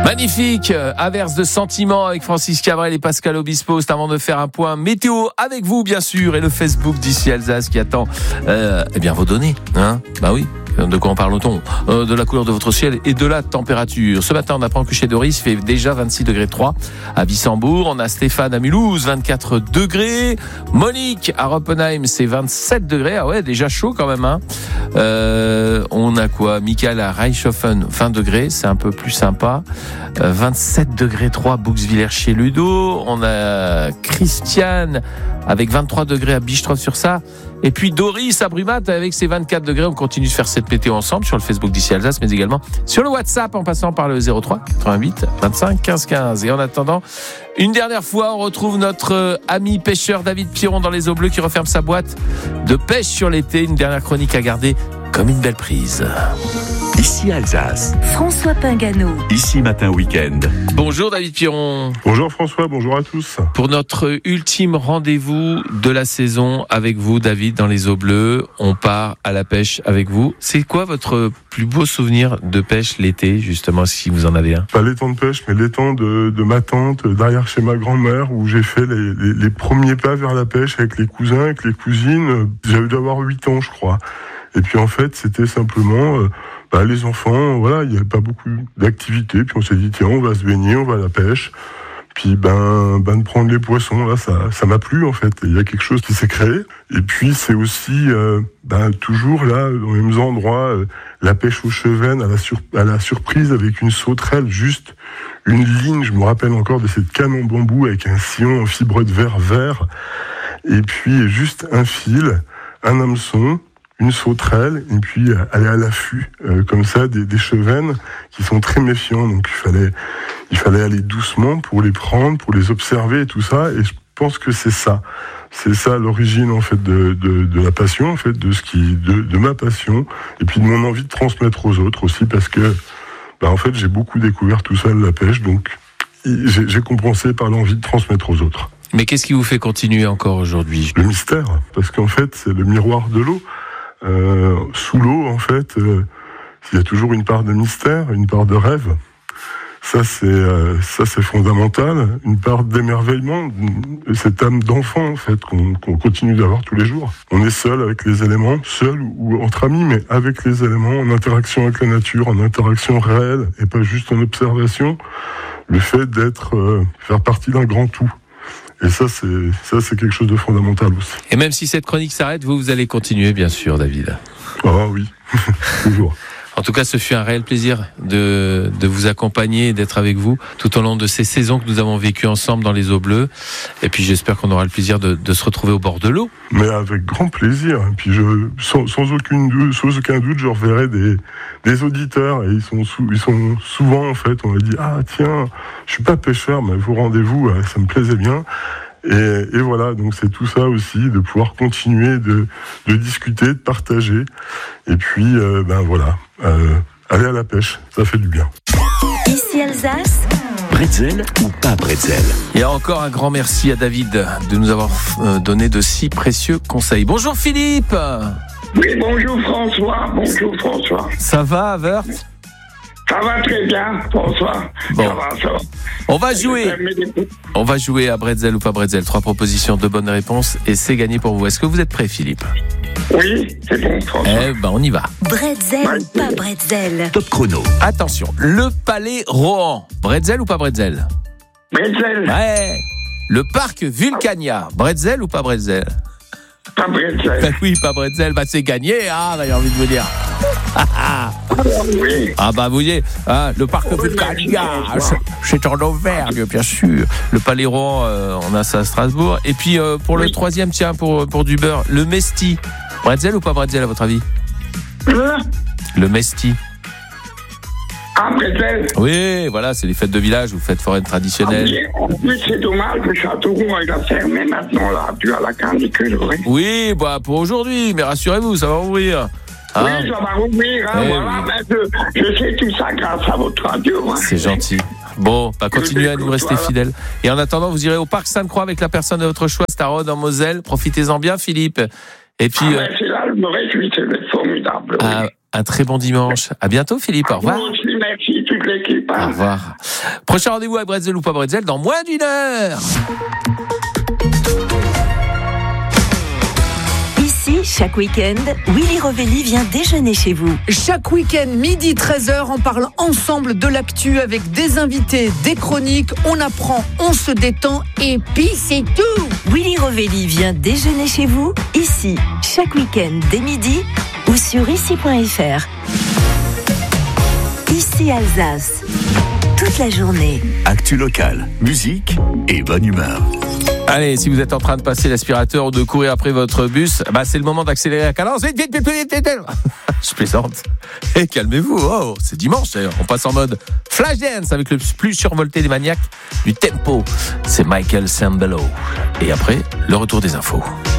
Magnifique, averse de sentiments avec Francis Cabrel et Pascal Obispo. C'est avant de faire un point météo avec vous, bien sûr, et le Facebook d'ici Alsace qui attend vos données. Bah oui. De quoi en parle-t-on ? De la couleur de votre ciel et de la température. Ce matin, on apprend que chez Doris, il fait déjà 26 degrés 3 à Wissembourg. On a Stéphane à Mulhouse, 24 degrés. Monique à Roppenheim, c'est 27 degrés. Ah ouais, déjà chaud quand même. On a quoi ? Michael à Reichshofen, 20 degrés. C'est un peu plus sympa. 27 degrés 3 à Bouxwiller chez Ludo. On a Christiane avec 23 degrés à Bistrov-sur-Sarre. Et puis Doris à Brumath avec ses 24 degrés. On continue de faire cette météo ensemble sur le Facebook d'ici Alsace, mais également sur le WhatsApp en passant par le 03 88 25 15 15. Et en attendant, une dernière fois, on retrouve notre ami pêcheur David Piron dans les eaux bleues qui referme sa boîte de pêche sur l'été. Une dernière chronique à garder comme une belle prise. Ici Alsace. François Pingano. Ici Matin Week-end. Bonjour David Piron. Bonjour François, bonjour à tous. Pour notre ultime rendez-vous de la saison avec vous, David, dans les eaux bleues, on part à la pêche avec vous. C'est quoi votre plus beau souvenir de pêche l'été, justement, si vous en avez un ? Pas l'étang de pêche, mais l'étang de ma tante, derrière chez ma grand-mère, où j'ai fait les premiers pas vers la pêche avec les cousins, avec les cousines. J'avais dû avoir 8 ans, je crois. Et puis en fait, c'était simplement... les enfants, voilà, il n'y avait pas beaucoup d'activités. Puis on s'est dit, tiens, on va se baigner, on va à la pêche. Puis de prendre les poissons, là, ça m'a plu en fait. Il y a quelque chose qui s'est créé. Et puis c'est aussi toujours là, dans les mêmes endroits, la pêche aux chevennes à la surprise avec une sauterelle, juste une ligne. Je me rappelle encore de cette canne en bambou avec un sillon en fibre de verre vert. Et puis juste un fil, un hameçon, une sauterelle, et puis aller à l'affût, comme ça, des chevennes qui sont très méfiants. Donc il fallait aller doucement pour les prendre, pour les observer et tout ça. Et je pense que c'est ça l'origine en fait de la passion, en fait, de ma passion, et puis de mon envie de transmettre aux autres aussi, parce que en fait j'ai beaucoup découvert tout seul la pêche, donc j'ai compensé par l'envie de transmettre aux autres. Mais qu'est-ce qui vous fait continuer encore aujourd'hui ? Le mystère, parce qu'en fait c'est le miroir de l'eau. Sous l'eau, en fait, il y a toujours une part de mystère, une part de rêve. Ça, c'est fondamental. Une part d'émerveillement, cette âme d'enfant, en fait, qu'on continue d'avoir tous les jours. On est seul avec les éléments, seul ou entre amis, mais avec les éléments, en interaction avec la nature, en interaction réelle, et pas juste en observation. Le fait faire partie d'un grand tout. Et ça, c'est quelque chose de fondamental aussi. Et même si cette chronique s'arrête, vous allez continuer, bien sûr, David. Ah oui, toujours. En tout cas, ce fut un réel plaisir de vous accompagner et d'être avec vous tout au long de ces saisons que nous avons vécues ensemble dans les eaux bleues. Et puis, j'espère qu'on aura le plaisir de se retrouver au bord de l'eau. Mais avec grand plaisir. Et puis, sans aucun doute, je reverrai des auditeurs. Et ils sont souvent, en fait, on m'a dit, ah tiens, je suis pas pêcheur, mais vos rendez-vous, ça me plaisait bien. Et voilà, donc c'est tout ça aussi, de pouvoir continuer de discuter, de partager. Et puis, aller à la pêche, ça fait du bien. Ici Alsace. Bretzel ou pas bretzel ? Et encore un grand merci à David de nous avoir donné de si précieux conseils. Bonjour Philippe. Oui, bonjour François. Ça va, Avert ? Ça va très bien, François. Bon. Ça va. On va jouer à Bretzel ou pas Bretzel. 3 propositions, 2 bonnes réponses et c'est gagné pour vous. Est-ce que vous êtes prêt, Philippe ? Oui, c'est bon, François. On y va. Bretzel ou pas bretzel ? Top chrono. Attention, le Palais Rohan. Bretzel ou pas Bretzel ? Bretzel. Ouais. Le parc Vulcania. Bretzel ou pas Bretzel ? Pas Bretzel. Oui, pas Bretzel. C'est gagné, j'ai envie de vous dire. Oui. Vous voyez, le parc Vulcania, c'est en Auvergne, bien sûr. Le Palais Rohan, on a ça à Strasbourg. Et puis, pour le troisième, tiens, pour du beurre, le Mesti. Bretzel ou pas Bretzel, à votre avis ? Le Mesti. Bretzel. Oui, voilà, c'est les fêtes de village ou fêtes foraines traditionnelles. En plus, c'est dommage, le Châteauroux, il a fermé maintenant, là, dû à la canicule, oui. Oui, pour aujourd'hui, mais rassurez-vous, ça va ouvrir. Oui, ça va rouvrir, voilà. Oui. Je sais tout ça grâce à votre radio. C'est gentil. Bon, continuez à nous rester fidèles. Et en attendant, vous irez au parc Sainte-Croix avec la personne de votre choix, Starrode en Moselle. Profitez-en bien, Philippe. Et puis. C'est là, je me réjouis, c'est formidable. Un très bon dimanche. À bientôt, Philippe. Au revoir. merci toute l'équipe. Au revoir. Prochain rendez-vous à Bretzel ou pas Bretzel dans moins d'une heure. Ici, chaque week-end, Willy Rovelli vient déjeuner chez vous. Chaque week-end, midi 13h, on parle ensemble de l'actu avec des invités, des chroniques, on apprend, on se détend et puis c'est tout. Willy Rovelli vient déjeuner chez vous, ici, chaque week-end dès midi ou sur ici.fr. Ici Alsace, toute la journée. Actu locale, musique et bonne humeur. Allez, si vous êtes en train de passer l'aspirateur ou de courir après votre bus, c'est le moment d'accélérer la cadence. Vite, vite, vite, vite, vite. Je plaisante. Et calmez-vous. Oh, c'est dimanche d'ailleurs. On passe en mode Flashdance avec le plus survolté des maniaques du tempo. C'est Michael Sambello. Et après, le retour des infos.